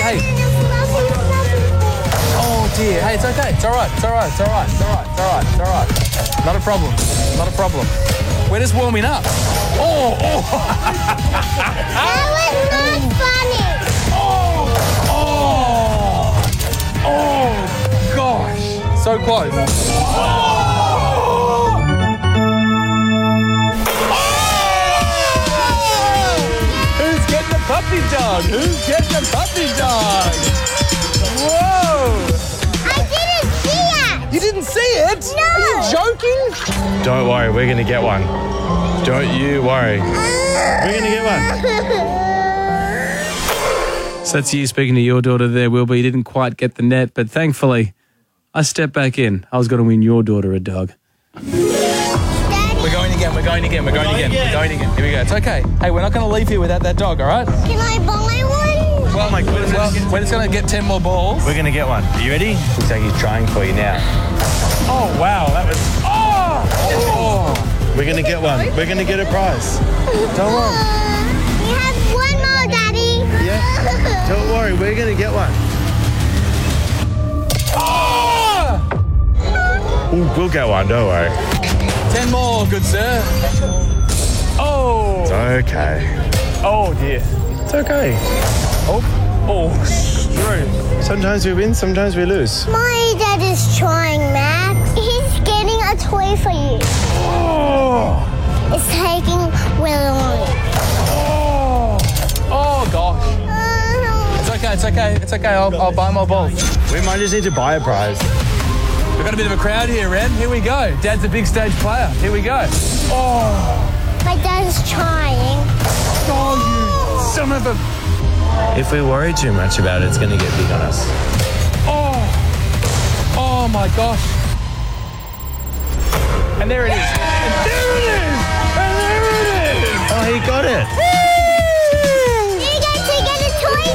hey. Oh, dear. Hey, it's okay. It's all right. It's all right. It's all right. It's all right. It's all right. It's all right. Not a problem. Not a problem. We're just warming up. Oh, oh. That was not funny. Oh, gosh. So close. Who's getting the puppy dog? Who's getting the puppy dog? Whoa. I didn't see it. You didn't see it? No. Are you joking? Don't worry, we're going to get one. Don't you worry. We're going to get one. So that's you speaking to your daughter there, Wilbur. You didn't quite get the net, but thankfully, I stepped back in. I was going to win your daughter a dog. Daddy, We're going again. We're going again. We're going again. We're going again. Here we go. It's okay. Hey, we're not going to leave here without that dog, all right? can I buy one? Well, my goodness. Well, we're just going to get 10 more balls. We're going to get one. Are you ready? Looks like he's trying for you now. Oh, wow. That was... Oh! We're going to get one. We're going to get a prize. Don't worry. We have one more, Daddy. Yeah. Don't worry, we're going to get one. Oh! Ooh, we'll get one, don't worry. 10 more, good sir. Oh! It's okay. Oh, dear. It's okay. Oh, screw. Sometimes we win, sometimes we lose. My dad is trying, Max. He's getting a toy for you. Oh! It's taking really long. Oh, gosh. It's okay, it's okay, it's okay. I'll buy more balls. We might just need to buy a prize. We've got a bit of a crowd here, Ren. Here we go. Dad's a big stage player. Here we go. Oh, My dad is trying. you son of a... If we worry too much about it, it's going to get big on us. Oh my gosh. And there it is. And there it is. And there it is. Oh, he got it. You get to get a toy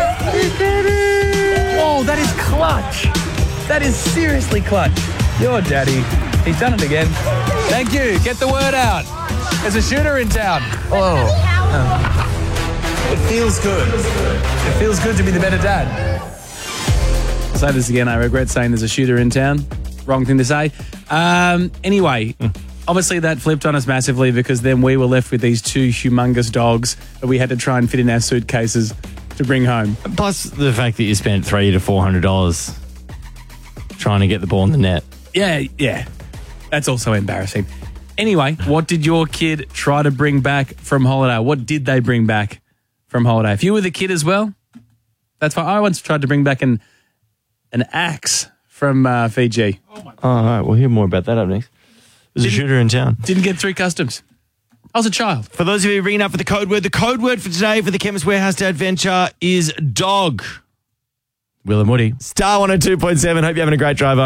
now. Whoa, that is clutch. That is seriously clutch. Your daddy. He's done it again. Thank you. Get the word out. There's a shooter in town. Oh. It feels good. It feels good to be the better dad. I'll say this again. I regret saying there's a shooter in town. Wrong thing to say. Anyway, obviously that flipped on us massively because then we were left with these two humongous dogs that we had to try and fit in our suitcases to bring home. Plus the fact that you spent $300 to $400 trying to get the ball in the net. Yeah. That's also embarrassing. Anyway, what did your kid try to bring back from holiday? What did they bring back from holiday? If you were the kid as well, that's fine. I once tried to bring back an axe from Fiji. Oh, all right. We'll hear more about that up next. There's a shooter in town. Didn't get through customs. I was a child. For those of you ringing up for the code word for today for the Chemist Warehouse Day Adventure is dog. Will and Woody. Star 102.7. Hope you're having a great drive.